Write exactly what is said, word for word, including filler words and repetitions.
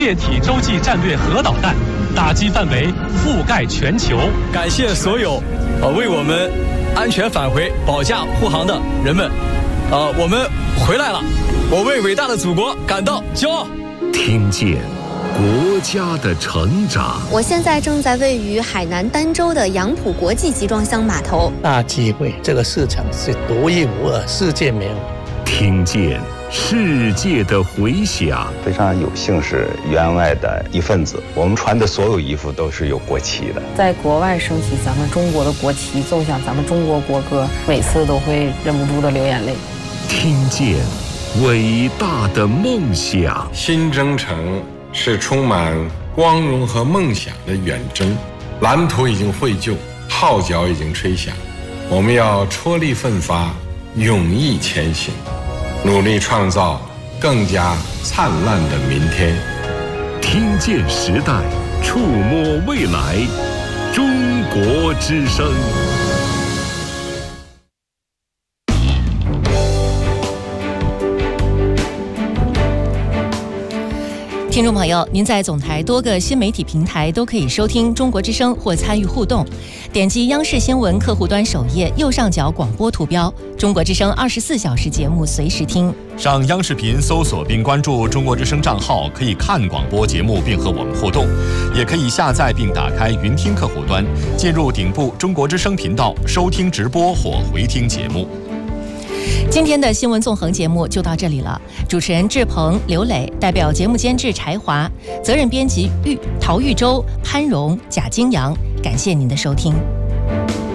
液体洲际战略核导弹，打击范围覆盖全球。 感谢所有呃为我们安全返回、保驾护航的人们，呃，我们回来了，我为伟大的祖国感到骄傲。 听见国家的成长。 我现在正在位于海南儋州的杨浦国际集装箱码头。 大机会，这个市场是独一无二，世界没有。 听见世界的回响。 非常有幸是员外的一份子，我们穿的所有衣服都是有国旗的。 在国外升起咱们中国的国旗，奏响咱们中国国歌，每次都会忍不住的流眼泪。 听见伟大的梦想。 新征程是充满光荣和梦想的远征，蓝图已经绘就，号角已经吹响，我们要踔厉奋发，勇毅前行，努力创造更加灿烂的明天。 听见时代，触摸未来，中国之声。 听众朋友，您在总台多个新媒体平台都可以收听中国之声或参与互动。点击央视新闻客户端首页右上角广播图标，中国之声二十四小时节目随时听。 上央视频搜索并关注中国之声账号，可以看广播节目并和我们互动，也可以下载并打开云听客户端，进入顶部中国之声频道收听直播或回听节目。 今天的新闻纵横节目就到这里了，主持人志鹏、刘磊，代表节目监制柴华，责任编辑玉陶玉洲、潘荣、贾金阳，感谢您的收听。